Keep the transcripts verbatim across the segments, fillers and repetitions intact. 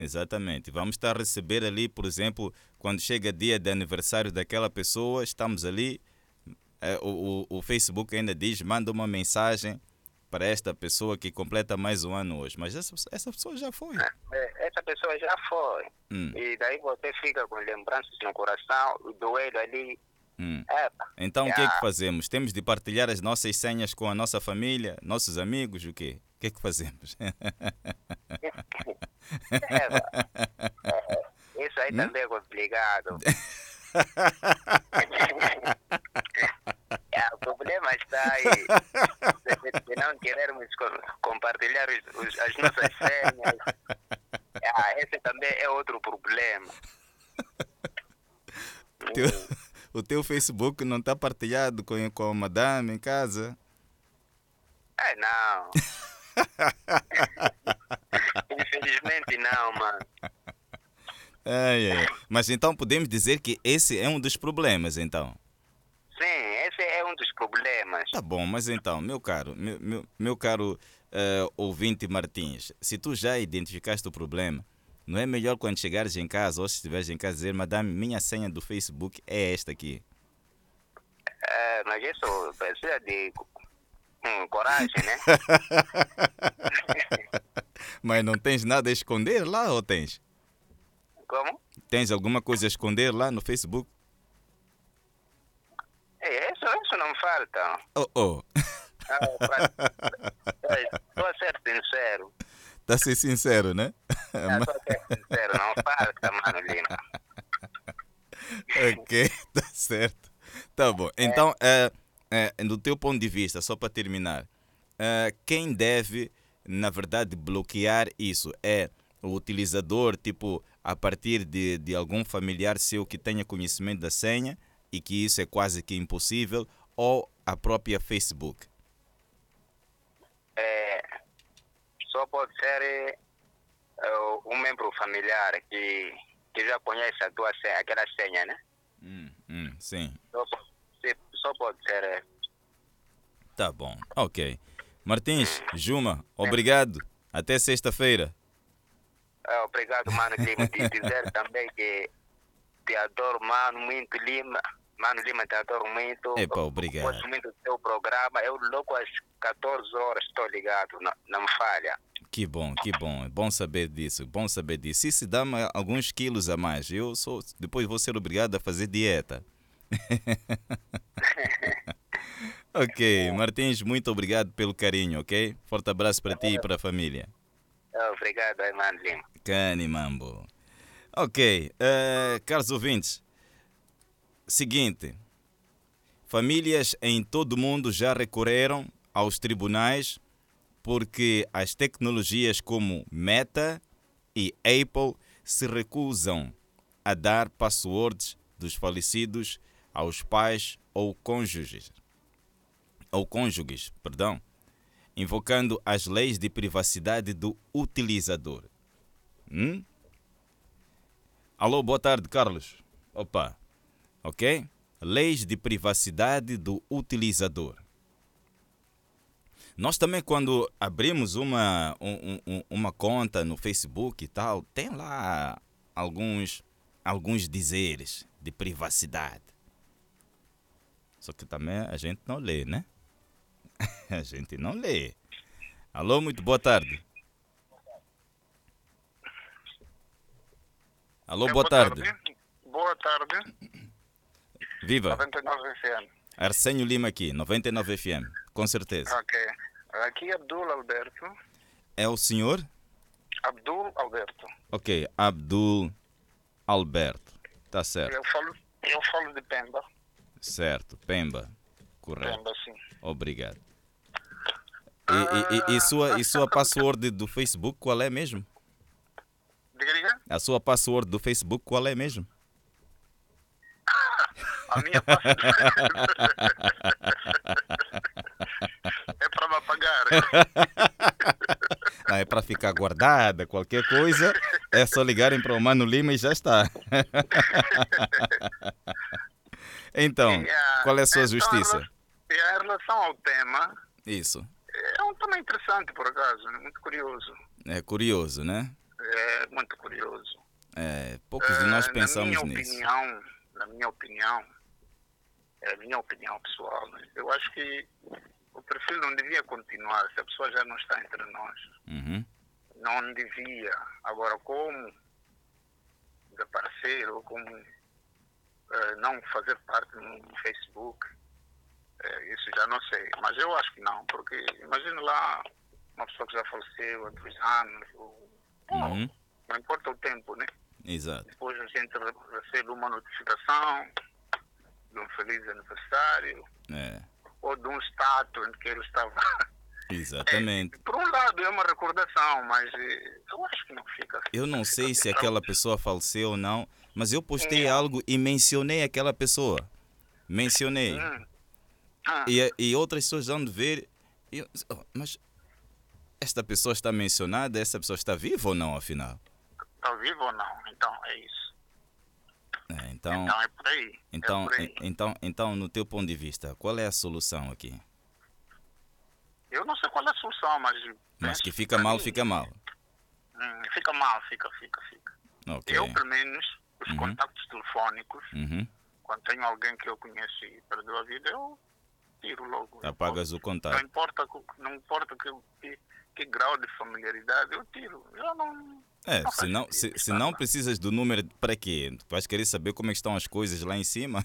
Exatamente. Vamos estar a receber ali, por exemplo, quando chega dia de aniversário daquela pessoa, estamos ali, eh, o, o, o Facebook ainda diz, manda uma mensagem para esta pessoa que completa mais um ano hoje. Mas essa, essa pessoa já foi. É, essa pessoa já foi. Hum, E daí você fica com lembranças no coração, o doendo ali. hum. Epa, Então o que é que já. fazemos? Temos de partilhar as nossas senhas com a nossa família, nossos amigos, o quê? O que é que fazemos? Epa, é, isso aí Hum? também é complicado. É, o problema está aí de, de não querermos co- compartilhar os- os- as nossas senhas. É, esse também é outro problema. Teu- Hum, o teu Facebook não está partilhado com, com a madame em casa? É, não. Infelizmente não, mano. Ai, ai. Mas então podemos dizer que esse é um dos problemas, então. Sim, esse é um dos problemas. Tá bom, mas então, meu caro, meu, meu, meu caro eh, ouvinte Martins, se tu já identificaste o problema, não é melhor quando chegares em casa ou se estiveres em casa dizer, madame, minha senha do Facebook é esta aqui. É, mas isso precisa de hum, coragem, né? Mas não tens nada a esconder lá ou tens? Como? Tens alguma coisa a esconder lá no Facebook? É, isso, isso não falta. Oh, oh. Ah, pra- Estou a ser sincero. Tá a ser sincero, né? Estou a ser sincero, não falta, mano Lima. Ok, tá certo. Tá bom. Então, é, é, do teu ponto de vista, só para terminar, é, quem deve, na verdade, bloquear isso? É o utilizador, tipo, a partir de, de algum familiar seu que tenha conhecimento da senha e que isso é quase que impossível, ou a própria Facebook? É, só pode ser é, um membro familiar que, que já conhece a tua senha, aquela senha, né? Hum, hum, sim. Só, po- se- só pode ser. é, Tá bom. Ok. Martins, Juma, obrigado. Até sexta-feira. é, obrigado, mano Lima. Te dizer também que te adoro, mano, muito Lima. Mano Lima, te adoro muito. Epa, Eu obrigado. gosto muito do teu programa. Eu logo às catorze horas estou ligado, não, não me falha. Que bom, que bom. É bom saber disso, bom saber disso. E se dá-me alguns quilos a mais, eu sou, depois vou ser obrigado a fazer dieta. Ok, Martins, muito obrigado pelo carinho, ok? Forte abraço para ti e para a família. É, obrigado, aí, mano Lima. Cani Mambo. Ok, eh, caros ouvintes, seguinte, famílias em todo o mundo já recorreram aos tribunais porque as tecnologias como Meta e Apple se recusam a dar passwords dos falecidos aos pais ou cônjuges, ou cônjuges, perdão, invocando as leis de privacidade do utilizador. Hum? Alô, boa tarde, Carlos. Opa, ok? Leis de privacidade do utilizador. Nós também, quando abrimos uma, um- um- uma conta no Facebook e tal, tem lá alguns, alguns dizeres de privacidade. Só que também a gente não lê, né? A gente não lê. Alô, muito boa tarde. Alô, É, boa tarde. Boa tarde. Viva. noventa e nove F M. Arsenio Lima aqui, noventa e nove F M. Com certeza. Ok. Aqui é Abdul Alberto. É o senhor? Abdul Alberto. Ok, Abdul Alberto. Tá certo. Eu falo, eu falo de Pemba. Certo, Pemba. Correto. Pemba, sim. Obrigado. E, e- e- e sua, e sua password do Facebook qual é mesmo? Diga, diga. A sua password do Facebook qual é mesmo? A minha password é para me apagar. Não, é para ficar guardada, qualquer coisa, é só ligarem para o Mano Lima e já está. Então, Yeah. qual é a sua Então, justiça? Em rela- em relação ao tema, Isso. é um tema interessante, por acaso, né? Muito curioso. É curioso, né? É muito curioso. É, poucos de nós Eh, pensamos na minha nisso. opinião, na minha opinião, é a minha opinião pessoal, né? Eu acho que o perfil não devia continuar se a pessoa já não está entre nós. Uhum. Não devia. Agora, como desaparecer ou como eh, não fazer parte no Facebook, eh, isso já não sei. Mas eu acho que não, porque imagina lá uma pessoa que já faleceu há dois anos, ou, Uhum. não importa o tempo, né? Exato. Depois a gente recebe uma notificação de um feliz aniversário É, ou de um status em que ele estava. exatamente. Por um lado é uma recordação, mas eh, eu acho que não fica assim. Eu não sei se Fica aquela pessoa faleceu ou não, mas eu postei Não. algo e mencionei aquela pessoa. Mencionei. Hum. Ah, E, e outras pessoas vão ver. e eu- oh, mas esta pessoa está mencionada, essa pessoa está viva ou não, afinal? Está vivo ou não? Então é isso. É, então, Então é por aí. então, é por aí. en- então, então, no teu ponto de vista, qual é a solução aqui? Eu não sei qual é a solução, mas. Mas penso que fica pra mal, mim, fica mal. hum, fica mal, fica, fica, fica. Ok. Eu, pelo menos, os Uhum. contactos telefónicos, Uhum. quando tenho alguém que eu conheço e perdeu a vida, eu tiro logo. Eu Apagas o Não contato. importa, co- não importa que, que, que grau de familiaridade, eu tiro. Eu não. É, não se faz não, sentido se, se estar não lá. precisas do número, para quê? Tu vais querer saber como é que estão as coisas lá em cima?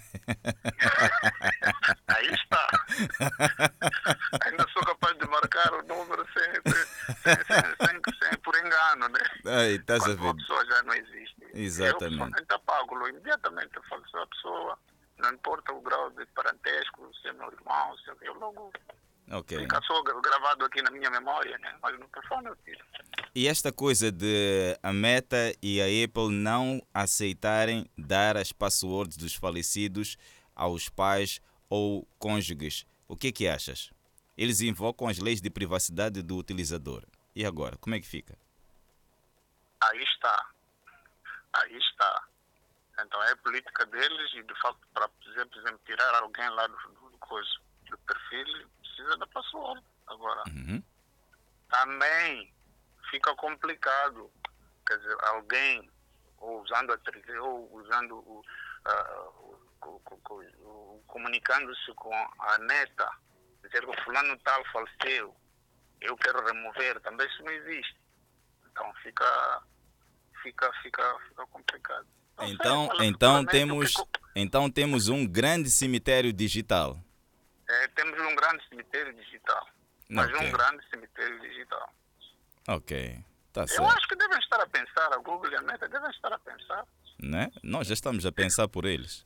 Aí está. Ainda sou capaz de marcar o número sem, sem, sem, sem, sem por engano, né? Aí, estás a Quando ver? uma pessoa já não existe. Exatamente. Eu pessoalmente apago-lo imediatamente. Eu falo se a pessoa, não importa o grau de parentesco, se é meu irmão, se eu logo Ok. fica só gra- gravado aqui na minha memória, né? Mas no telefone eu tiro. E esta coisa de a Meta e a Apple não aceitarem dar as passwords dos falecidos aos pais ou cônjuges, o que é que achas? Eles invocam as leis de privacidade do utilizador. E agora, como é que fica? Aí está. Aí está. Então é a política deles e, de facto, para, por exemplo, por exemplo, tirar alguém lá do, do, do, coisa, do perfil, precisa da password. Agora, Uhum. também fica complicado. Quer dizer, alguém, ou usando a trilha, ou usando o, ah, o, o- o- o- comunicando-se com a neta, dizer que o fulano tal faleceu, eu quero remover, também isso não existe. Então fica, fica, fica, fica complicado. Não sei Então, qual é então futuramente o que temos, co- então temos um grande cemitério digital. é, temos um grande cemitério digital. Mas Ok. um grande cemitério digital. Ok, tá Eu certo. acho que devem estar a pensar, a Google e a Meta devem estar a pensar. Né? Nós já estamos a pensar por eles.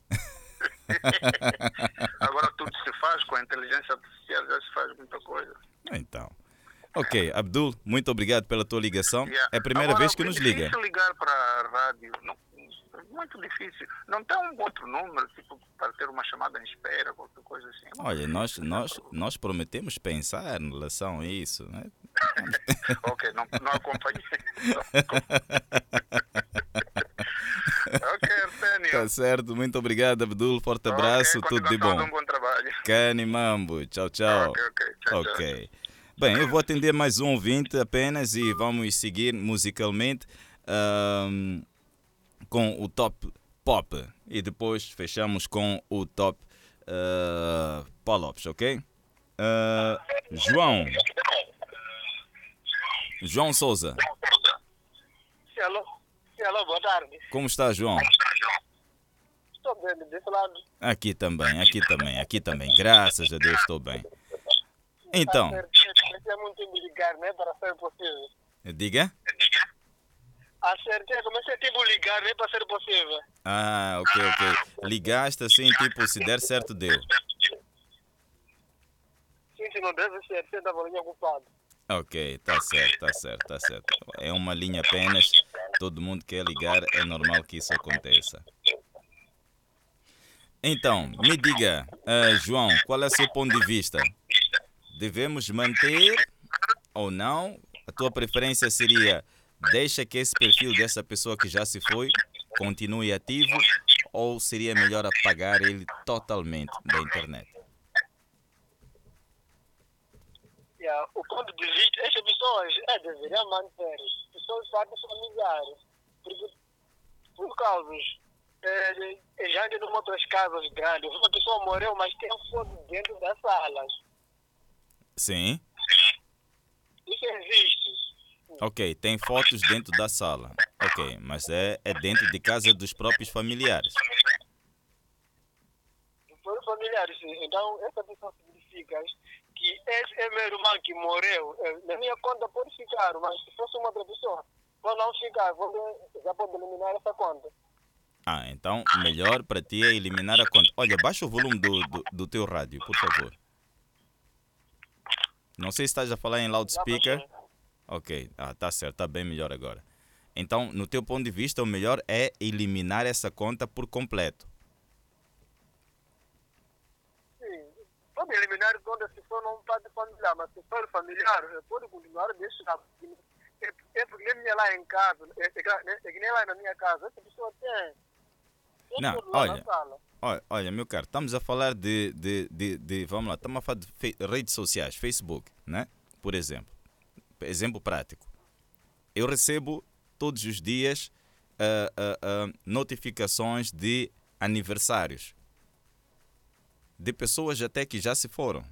Agora tudo se faz com a inteligência artificial, já se faz muita coisa. Então. Ok, Abdul, muito obrigado pela tua ligação. Yeah. É a primeira Agora, vez que é nos liga. difícil ligar para a rádio. Não, é muito difícil. Não tem um outro número, tipo, para ter uma chamada em espera, qualquer coisa assim. Não Olha, sei. nós, nós, nós prometemos pensar em relação a isso, né? Ok, não, não acompanhei. Ok, Arsénio. Tá certo, muito obrigado, Abdul. Forte Ok, abraço, tudo de continuação bom. de um bom trabalho. Cani Mambo, tchau, tchau. Ok, ok. Tchau, tchau. Ok. Bem, eu vou atender mais um ouvinte apenas e vamos seguir musicalmente ahm, com o top pop e depois fechamos com o top uh, pop-ups, ok? Ah, João. João Souza. Sim, alô? Sim, alô, boa tarde. Como está, João? Estou bem, desse lado. Aqui também, aqui também, aqui também. Graças a Deus estou bem. Então, Comecei muito a me ligar, né, para ser possível. diga. Acertei, comecei a tipo ligar, né, para ser possível. Ah, ok, ok. Ligaste assim, tipo, se der certo, deu. Sim, se não deve ser, você estava ali ocupado. Ok, tá certo, tá certo, tá certo. É uma linha apenas, todo mundo quer ligar, é normal que isso aconteça. Então, me diga, ah, João, qual é o seu ponto de vista? Devemos manter ou não? A tua preferência seria, deixa que esse perfil dessa pessoa que já se foi continue ativo ou seria melhor apagar ele totalmente da internet? E Yeah, o ponto de vista, estas pessoas é, deveriam manter pessoas fatos familiares, porque por causa é, é, já de outras casas grandes, uma pessoa morreu, mas tem fogo dentro das salas. Sim. Isso existe. Ok, tem fotos dentro da sala. Ok, mas é, é dentro de casa dos próprios familiares. Foram familiares, sim. Então, essa pessoa significa que esse é meu irmão que morreu. Na minha conta pode ficar, mas se fosse uma outra pessoa, pode não ficar, pode, já pode eliminar essa conta. Ah, então melhor para ti é eliminar a conta. Olha, baixa o volume do, do, do teu rádio, por favor. Não sei se estás a falar em loudspeaker. Ok, ah, tá certo, tá bem melhor agora. Então, no teu ponto de vista, o melhor é eliminar essa conta por completo. Sim, pode eliminar conta se for não parte familiar, mas se for familiar, pode continuar a deixar. É, é porque nem minha lá em casa, é, é, é que nem lá na minha casa, essa pessoa tem. Não, olha, olha, olha, meu caro, estamos a falar de, de, de, de vamos lá, estamos a falar de fe- redes sociais, Facebook, né? Por exemplo, exemplo prático. Eu recebo todos os dias uh, uh, uh, notificações de aniversários de pessoas até que já se foram.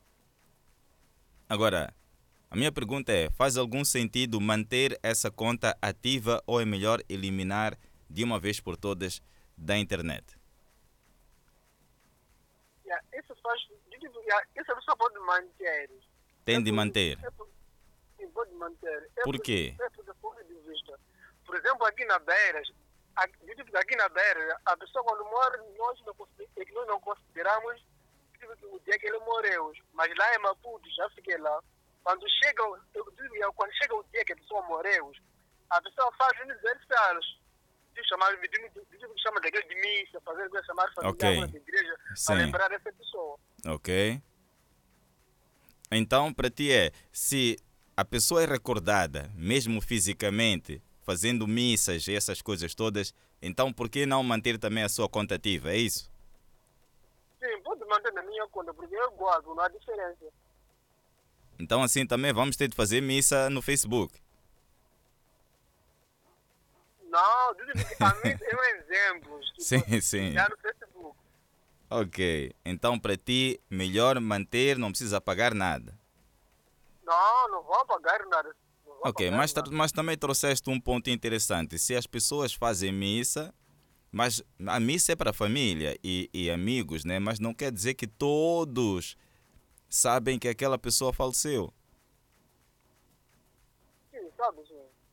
Agora, a minha pergunta é, faz algum sentido manter essa conta ativa ou é melhor eliminar de uma vez por todas da internet? Yeah, isso faz, yeah, isso a pessoa pode manter. Tem de manter. É por, sim, pode manter. É por quê? É por, ponto de vista. Por exemplo, aqui na Beira, aqui, aqui na Beira, a pessoa quando morre, nós não, nós não consideramos o dia que ele morreu. Mas lá em Maputo, já fiquei lá. Quando chega, eu digo, quando chega o dia que a pessoa morreu, a pessoa faz aniversários. Chamar, chama de igreja de missa, fazer coisa, chamar família okay. de igreja, Sim. para lembrar essa pessoa. Ok. Então, para ti é, se a pessoa é recordada, mesmo fisicamente, fazendo missas e essas coisas todas, então por que não manter também a sua conta ativa? É isso? Sim, pode manter na minha conta, porque eu gosto, não há diferença. Então assim também vamos ter de fazer missa no Facebook. Não, a missa é um exemplo. Tipo, sim, sim. Já no Facebook. Ok, então para ti, melhor manter, não precisa pagar nada. Não, não vou pagar nada. Vou ok, pagar mas, nada. mas também trouxeste um ponto interessante. Se as pessoas fazem missa, mas a missa é para a família e, e amigos, né? Mas não quer dizer que todos sabem que aquela pessoa faleceu. Sim, sabe, sim.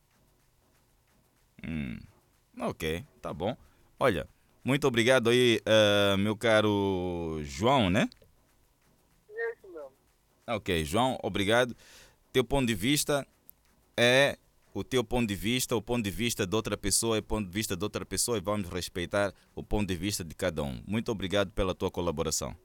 Hum, ok, tá bom. Olha, muito obrigado aí, uh, meu caro João, né? É isso mesmo. Ok, João, obrigado. Teu ponto de vista é o teu ponto de vista, o ponto de vista de outra pessoa é o ponto de vista de outra pessoa e vamos respeitar o ponto de vista de cada um. Muito obrigado pela tua colaboração.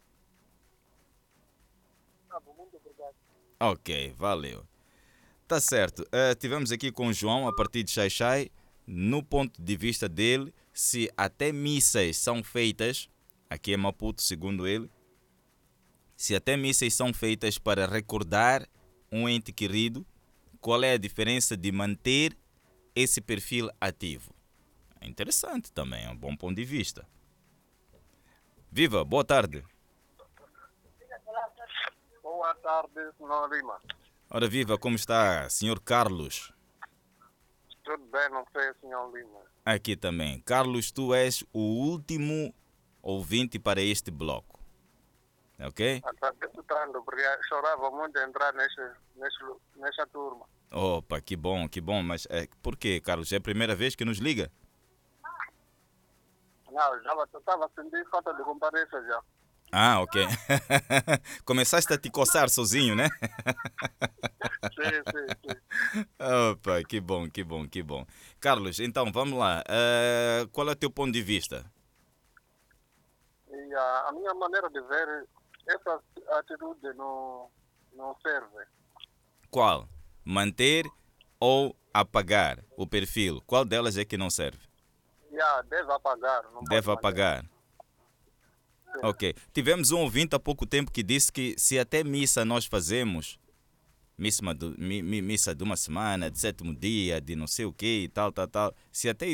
Tá bom, muito obrigado. Ok, valeu. Tá certo. Uh, tivemos aqui com o João a partir de Xai-Xai. No ponto de vista dele, se até missas são feitas, aqui em Maputo, segundo ele, se até missas são feitas para recordar um ente querido, qual é a diferença de manter esse perfil ativo? É interessante também, é um bom ponto de vista. Viva, boa tarde. Boa tarde, senhor Lima. Ora viva, como está, senhor Carlos? Tudo bem, não sei, senhor Lima. Aqui também. Carlos, tu és o último ouvinte para este bloco. Ok? Está tentando, porque chorava muito entrar nesse, nesse, nessa turma. Opa, que bom, que bom. Mas é, por quê, Carlos? É a primeira vez que nos liga? Não, já estava sentindo falta de comparecer já. Ah, ok. Começaste a te coçar sozinho, né? Sim, sim, sim. Opa, que bom, que bom, que bom. Carlos, então, vamos lá. Uh, qual é o teu ponto de vista? E a, a minha maneira de ver, essa atitude não, não serve. Qual? Manter ou apagar o perfil? Qual delas é que não serve? Já, deve apagar. Não Deve pode apagar. Sim. Ok. Tivemos um ouvinte há pouco tempo que disse que se até missa nós fazemos, missa, do, mi, mi, missa de uma semana, de sétimo dia, de não sei o quê e tal, tal, tal. Se até